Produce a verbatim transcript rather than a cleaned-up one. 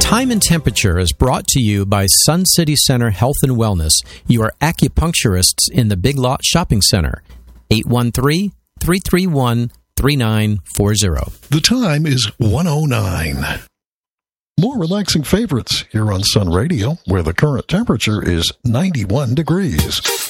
Time and Temperature is brought to you by Sun City Center Health and Wellness, your acupuncturists in the Big Lot Shopping Center. eight one three, three three one, three nine four zero. The time is one oh nine. More relaxing favorites here on Sun Radio, where the current temperature is ninety-one degrees.